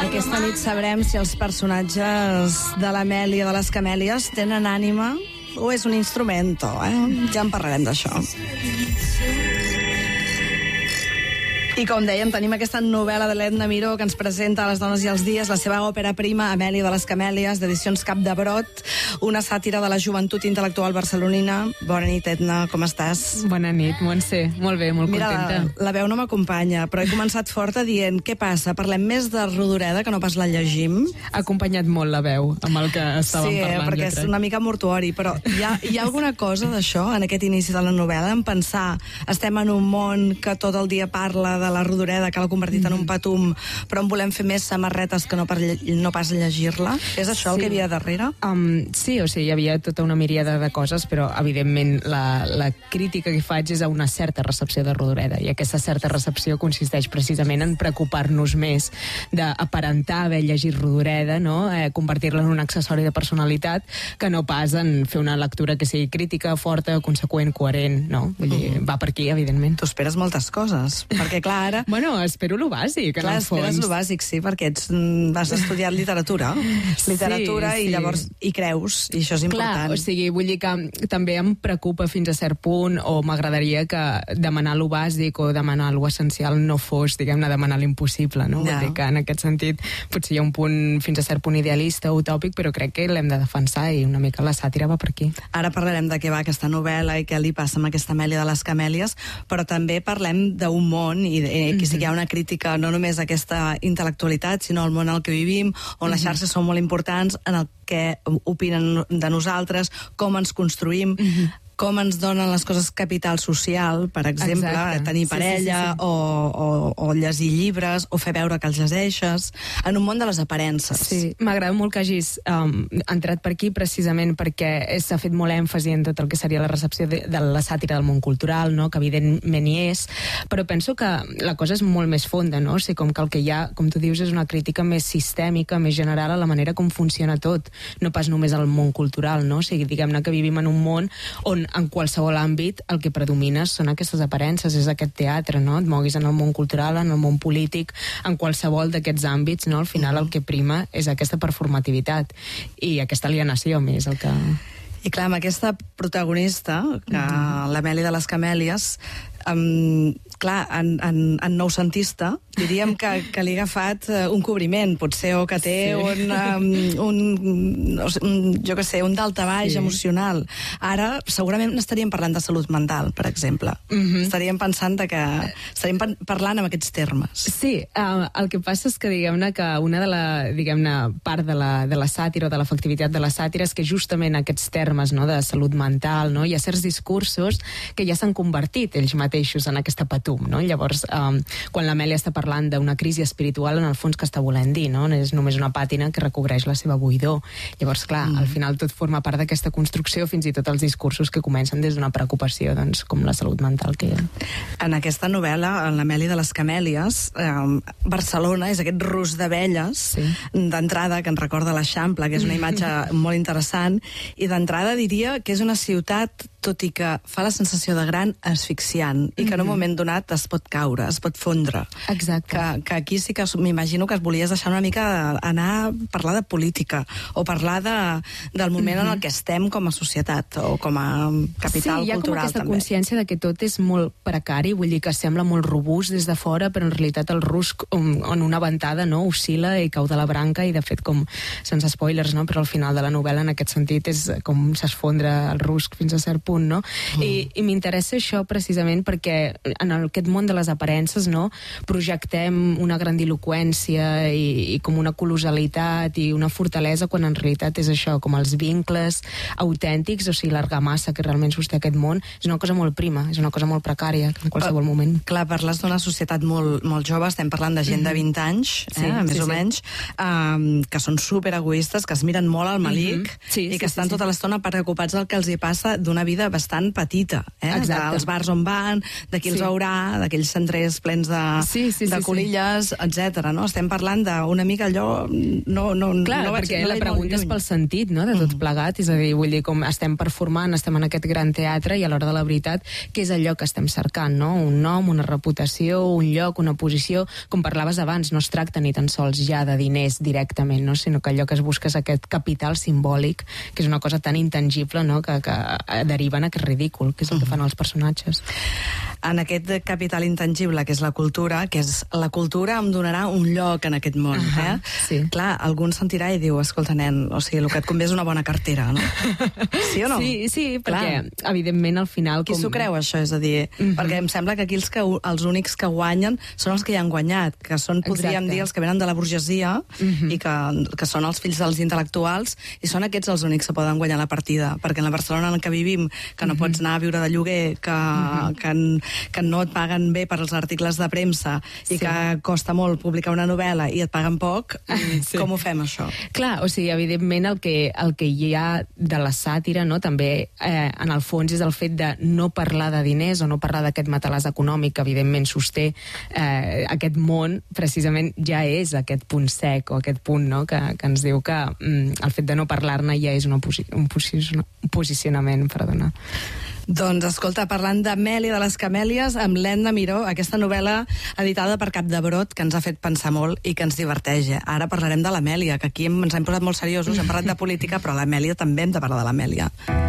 Aquesta nit sabrem si els personatges de l'Amèlia de les Camèlies tenen ànima o és un instrumento, Ja en parlarem d'això. I com dèiem, tenim aquesta novel·la de l'Edna Miró que ens presenta a Les dones i els dies, la seva òpera prima, Amèlia de les Camèlies, d'Edicions Cap de Brot, una sàtira de la joventut intel·lectual barcelonina. Bona nit, Edna, com estàs? Bona nit, Montse. Molt bé, molt contenta. Mira, la veu no m'acompanya, però he començat forta dient què passa, parlem més de Rodoreda que no pas la llegim? Ha acompanyat molt la veu amb el que estàvem parlant. Sí, perquè és una mica mortuori, però hi ha alguna cosa d'això en aquest inici de la novel·la, en pensar estem en un món que tot el dia parla de la Rodoreda, que l'ha convertit en un patum, però en volem fer més samarretes que no pas llegir-la? És això el que hi havia darrere? Sí, o sigui, hi havia tota una miríada de coses, però evidentment la crítica que faig és a una certa recepció de Rodoreda, i aquesta certa recepció consisteix precisament en preocupar-nos més d'aparentar haver llegit Rodoreda, no? Convertir-la en un accessori de personalitat, que no pas en fer una lectura que sigui crítica, forta, conseqüent, coherent, no? Vull dir, va per aquí, evidentment. Tu esperes moltes coses, perquè clar, ara... Bueno, espero lo bàsic, en el fons. Clar, esperes lo bàsic, sí, perquè has estudiat literatura. Literatura, sí. I llavors hi creus, i això és important. Clar, o sigui, vull dir que també em preocupa fins a cert punt, o m'agradaria que demanar lo bàsic o demanar lo essencial no fos, diguem-ne, demanar l'impossible, no? Vull dir que en aquest sentit potser hi ha un punt, fins a cert punt idealista, utòpic, però crec que l'hem de defensar i una mica la sàtira va per aquí. Ara parlarem de què va aquesta novel·la i què li passa amb aquesta Amèlia de les Camèlies, però també parlem d'un món i aquí sí que hi ha una crítica no només a aquesta intel·lectualitat, sinó al món en el que vivim, on les xarxes són molt importants, en el que opinen de nosaltres, com ens construïm, com ens donen les coses capital social, per exemple, tenir parella, sí. O llegir llibres, o fer veure que els llegeixes, en un món de les aparences. Sí, m'agrada molt que hagis entrat per aquí precisament perquè s'ha fet molt èmfasi en tot el que seria la recepció de la sàtira del món cultural, no? Que evidentment hi és, però penso que la cosa és molt més fonda, no? O sigui, com que el que hi ha, com tu dius, és una crítica més sistèmica, més general a la manera com funciona tot, no pas només al món cultural, no? O sigui, diguem-ne que vivim en un món on en qualsevol àmbit el que predomina són aquestes aparences, és aquest teatre, no? Et moguis en el món cultural, en el món polític, en qualsevol d'aquests àmbits, no? Al final el que prima és aquesta performativitat i aquesta alienació més el que... I clar, amb aquesta protagonista, l'Amèlia de les Camèlies, clar, en noucentista, diríem que li ha agafat un cobriment, potser, o que té jo què sé, un daltabaix emocional. Ara, segurament n'estaríem parlant de salut mental, per exemple. Estaríem pensant estaríem parlant en aquests termes. Sí, el que passa és que, diguem-ne, que una de la, diguem-ne, part de la sàtira o de l'efectivitat de la sàtira és que justament aquests termes, no, de salut mental, no, hi ha certs discursos que ja s'han convertit ells mateixos en aquesta patum, no? Llavors, quan l'Amèlia està parlant d'una crisi espiritual, en el fons que està volent dir, no? És només una pàtina que recobreix la seva buidor. Llavors, clar, al final tot forma part d'aquesta construcció, fins i tot els discursos que comencen des d'una preocupació, doncs, com la salut mental que hi ha. En aquesta novel·la, en l'Amèlia de les Camèlies, Barcelona és aquest rus d'abelles, d'entrada, que ens recorda l'Eixample, que és una imatge molt interessant, i d'entrada diria que és una ciutat, tot i que fa la sensació de gran, asfixiant, i que en un moment donat es pot caure, es pot fondre. Exacte. Que aquí sí que m'imagino que es volies deixar una mica anar a parlar de política, o parlar del moment en el que estem com a societat, o com a capital cultural, també. Sí, hi ha com aquesta consciència de que tot és molt precari, vull dir que sembla molt robust des de fora, però en realitat el rusc, en una ventada, no, oscil·la i cau de la branca, i de fet, com, sense spoilers, no, però al final de la novel·la, en aquest sentit, és com s'esfondra el rusc fins a cert punt, no? I m'interessa això precisament perquè en aquest món de les aparences, no, projectem una grandiloqüència i com una colossalitat i una fortalesa, quan en realitat és això, com els vincles autèntics, o sigui, l'argamassa que realment sosté aquest món, és una cosa molt prima, és una cosa molt precària, en qualsevol moment. Clar, parles d'una societat molt, molt jove, estem parlant de gent de 20 anys, més o menys, que són superegoistes, que es miren molt al malic, i que estan tota l'estona preocupats del que els hi passa d'una vida bastant petita, dels bars on van, de qui els haurà mar, d'aquells centrers plens de conilles, etc. No? Estem parlant d'una mica allò... Clar, perquè la pregunta és pel sentit, no?, de tot plegat, és a dir, vull dir, com estem performant, estem en aquest gran teatre i a l'hora de la veritat, què és allò que estem cercant, no? Un nom, una reputació, un lloc, una posició... Com parlaves abans, no es tracta ni tan sols ja de diners directament, no?, sinó que allò que es busca és aquest capital simbòlic, que és una cosa tan intangible, no?, que deriva en aquest ridícul, que és el que fan els personatges. En aquest capital intangible, que és la cultura, em donarà un lloc en aquest món, Sí. Clar, algú en sentirà i diu, escolta, nen, o sigui, el que et convé és una bona cartera, no? Sí o no? Sí, perquè, evidentment, al final... Qui s'ho creu, això? És a dir, perquè em sembla que aquí els únics que guanyen són els que hi han guanyat, que són, podríem dir, els que venen de la burgesia i que són els fills dels intel·lectuals, i són aquests els únics que poden guanyar la partida, perquè en la Barcelona en què vivim, que no pots anar a viure de lloguer, que no et paguen bé per als articles de premsa i que costa molt publicar una novel·la i et paguen poc, com ho fem, això? Clar, o sigui, evidentment el que hi ha de la sàtira, no?, també en el fons és el fet de no parlar de diners o no parlar d'aquest matalàs econòmic que evidentment sosté aquest món, precisament ja és aquest punt sec o aquest punt, no?, que ens diu que el fet de no parlar-ne ja és un posicionament, perdona. Doncs, escolta, parlant d'Amèlia de les Camèlies, amb l'Edna Miró, aquesta novel·la editada per Capdebrot, que ens ha fet pensar molt i que ens diverteix. Ara parlarem de l'Amèlia, que aquí ens hem posat molt seriosos, hem parlat de política, però l'Amèlia també hem de parlar de l'Amèlia.